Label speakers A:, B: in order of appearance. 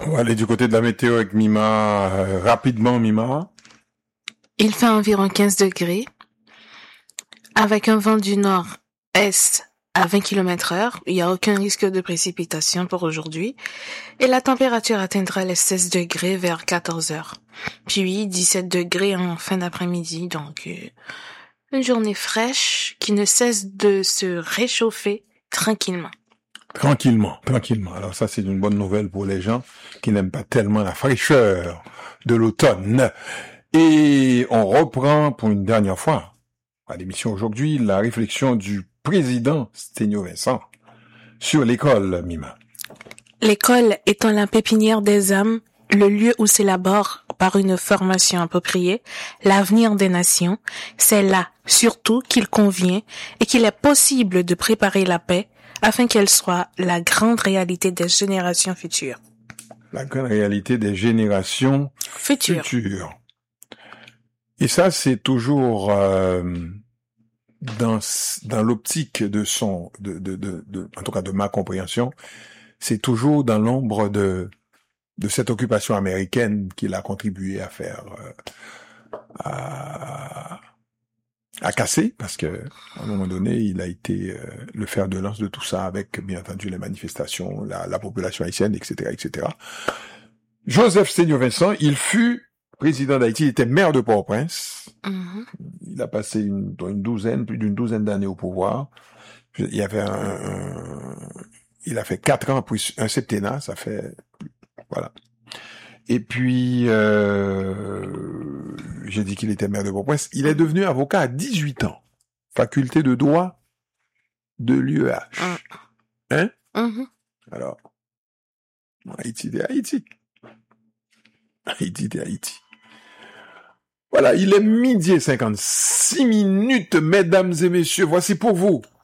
A: On va aller du côté de la météo avec Mima, rapidement Mima.
B: Il fait environ 15 degrés, avec un vent du nord-est à 20 km/h. Il n'y a aucun risque de précipitation pour aujourd'hui. Et la température atteindra les 16 degrés vers 14 heures. Puis 17 degrés en fin d'après-midi. Donc, une journée fraîche qui ne cesse de se réchauffer tranquillement.
A: Tranquillement. Alors ça, c'est une bonne nouvelle pour les gens qui n'aiment pas tellement la fraîcheur de l'automne. Et on reprend pour une dernière fois à l'émission aujourd'hui la réflexion du président Sténio Vincent sur l'école, Mima.
B: L'école étant la pépinière des âmes, le lieu où s'élabore, par une formation appropriée, l'avenir des nations, c'est là, surtout, qu'il convient et qu'il est possible de préparer la paix afin qu'elle soit la grande réalité des générations futures.
A: La grande réalité des générations futures. Et ça, c'est toujours dans l'optique de en tout cas de ma compréhension, c'est toujours dans l'ombre de cette occupation américaine qu'il a contribué à faire à casser, parce que à un moment donné, il a été le fer de lance de tout ça, avec bien entendu les manifestations, la population haïtienne, etc., etc. Joseph Sténio Vincent, il fut président d'Haïti, il était maire de Port-au-Prince. Mm-hmm. Il a passé plus d'une douzaine d'années au pouvoir. Il y avait il a fait 4 ans puis un septennat, ça fait voilà. Et puis j'ai dit qu'il était maire de Port-au-Prince. Il est devenu avocat à 18 ans, faculté de droit de l'UEH. Hein? Mm-hmm. Alors, Haïti de Haïti. Haïti de Haïti. Voilà, il est 12h56, mesdames et messieurs. Voici pour vous